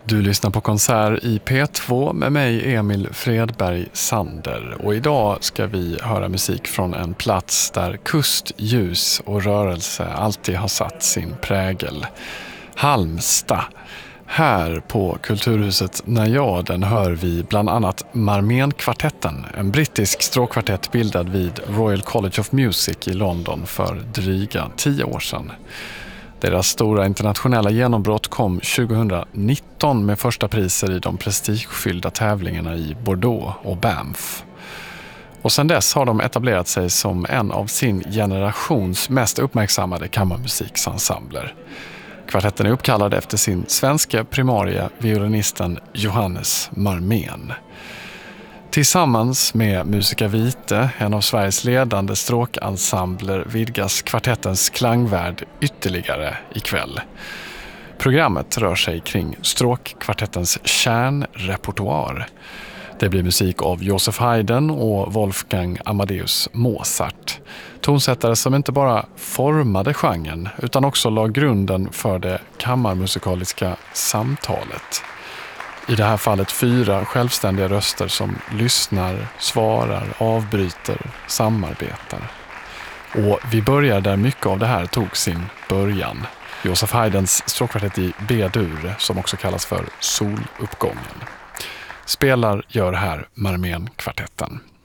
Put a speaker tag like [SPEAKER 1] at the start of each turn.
[SPEAKER 1] Du lyssnar på konsert i P2 med mig Emil Fredberg Sander, och idag ska vi höra musik från en plats där kust, ljus och rörelse alltid har satt sin prägel. Halmstad. Här på Kulturhuset Najaden hör vi bland annat Marmenkvartetten, en brittisk stråkkvartett bildad vid Royal College of Music i London för dryga 10 år sedan. Deras stora internationella genombrott kom 2019 med första priser i de prestigefyllda tävlingarna i Bordeaux och Banff. Och sedan dess har de etablerat sig som en av sin generations mest uppmärksammade kammarmusiksensembler. Kvartetten är uppkallad efter sin svenska primarie violinisten Johannes Marmén. Tillsammans med Musica Vitae, en av Sveriges ledande stråkensembler, vidgas kvartettens klangvärld ytterligare ikväll. Programmet rör sig kring stråkkvartettens kärnrepertoar. Det blir musik av Joseph Haydn och Wolfgang Amadeus Mozart. Tonsättare som inte bara formade genren utan också la grunden för det kammarmusikaliska samtalet. I det här fallet 4 självständiga röster som lyssnar, svarar, avbryter, samarbetar. Och vi börjar där mycket av det här tog sin början. Joseph Haydns stråkkvartett i B-dur, som också kallas för soluppgången. Spelar gör här Marmenkvartetten.